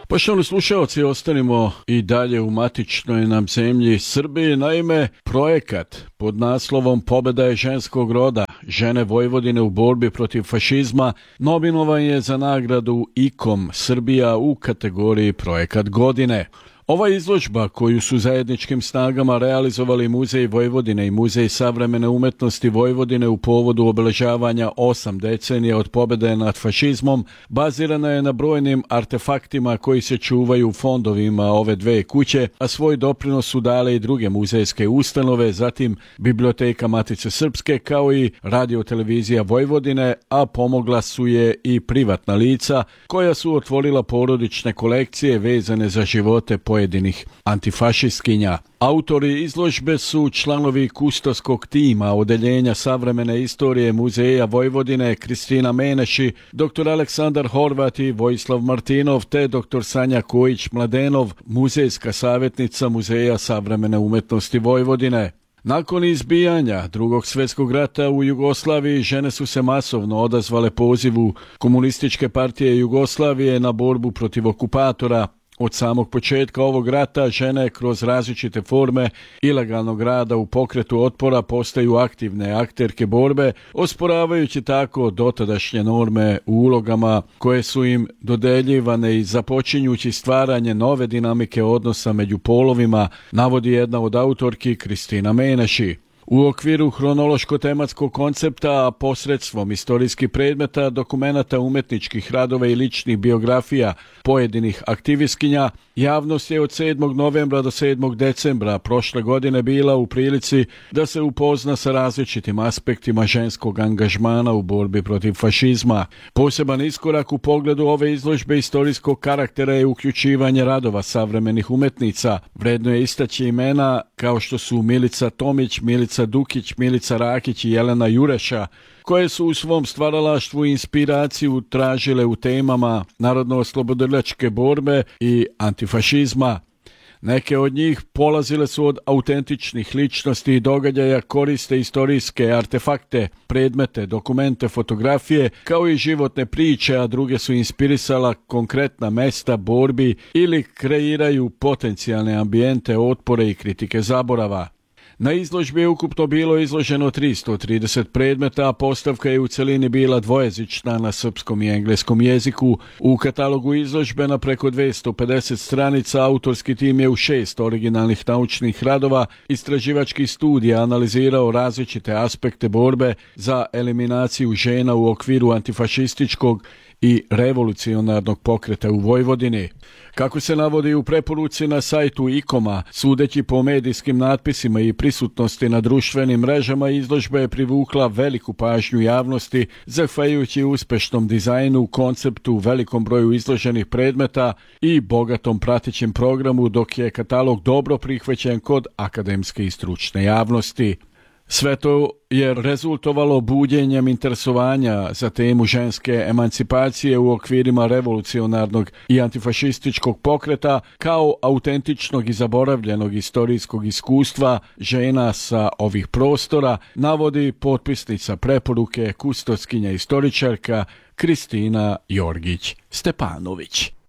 Poštovani slušalci, ostanimo i dalje u matičnoj nam zemlji Srbiji. Naime, projekat pod naslovom Pobjeda je ženskog roda, žene Vojvodine u borbi protiv fašizma, nominovan je za nagradu IKOM Srbija u kategoriji Projekat godine. Ova izložba koju su zajedničkim snagama realizovali Muzej Vojvodine i Muzej savremene umetnosti Vojvodine u povodu obeležavanja 8 decenija od pobjede nad fašizmom, bazirana je na brojnim artefaktima koji se čuvaju u fondovima ove dve kuće, a svoj doprinos su dale i druge muzejske ustanove, zatim Biblioteka Matice Srpske kao i Radio-televizija Vojvodine, a pomogla su je i privatna lica koja su otvorila porodične kolekcije vezane za živote pojedinih antifašistkinja. Autori izložbe su članovi kustoskog tima Odeljenja savremene istorije Muzeja Vojvodine Kristina Meneši, dr. Aleksandar Horvat i Vojislav Martinov te dr. Sanja Kojić-Mladenov, muzejska savjetnica Muzeja savremene umetnosti Vojvodine. Nakon izbijanja Drugog svjetskog rata u Jugoslaviji, žene su se masovno odazvale pozivu Komunističke partije Jugoslavije na borbu protiv okupatora. Od samog početka ovog rata žene kroz različite forme ilegalnog rada u pokretu otpora postaju aktivne akterke borbe, osporavajući tako dotadašnje norme u ulogama koje su im dodeljivane i započinjući stvaranje nove dinamike odnosa među polovima, navodi jedna od autorki Kristina Meneši. U okviru hronološko-tematskog koncepta, a posredstvom istorijskih predmeta, dokumenata, umetničkih radova i ličnih biografija pojedinih aktivistkinja, javnost je od 7. novembra do 7. decembra prošle godine bila u prilici da se upozna sa različitim aspektima ženskog angažmana u borbi protiv fašizma. Poseban iskorak u pogledu ove izložbe istorijskog karaktera je uključivanje radova savremenih umetnica. Vredno je istaći imena kao što su Milica Tomić, Milica Dukić, Milica Rakić i Jelena Jureša, koje su u svom stvaralaštvu inspiraciju tražile u temama narodno-oslobodilačke borbe i antifašizma. Neke od njih polazile su od autentičnih ličnosti i događaja, koriste istorijske artefakte, predmete, dokumente, fotografije, kao i životne priče, a druge su inspirisala konkretna mesta borbi ili kreiraju potencijalne ambijente otpore i kritike zaborava. Na izložbi je ukupno bilo izloženo 330 predmeta, a postavka je u celini bila dvojezična na srpskom i engleskom jeziku. U katalogu izložbe na preko 250 stranica autorski tim je u 6 originalnih naučnih radova istraživačkih studija analizirao različite aspekte borbe za eliminaciju žena u okviru antifašističkog i revolucionarnog pokreta u Vojvodini. Kako se navodi u preporuci na sajtu IKOM-a, sudeći po medijskim natpisima i prisutnosti na društvenim mrežama, izložba je privukla veliku pažnju javnosti, zahvaljujući uspešnom dizajnu, konceptu, velikom broju izloženih predmeta i bogatom pratećem programu, dok je katalog dobro prihvaćen kod akademske i stručne javnosti. Sve to je rezultovalo buđenjem interesovanja za temu ženske emancipacije u okvirima revolucionarnog i antifašističkog pokreta kao autentičnog i zaboravljenog istorijskog iskustva žena sa ovih prostora, navodi potpisnica preporuke kustoskinja istoričarka Kristina Jorgić-Stepanović.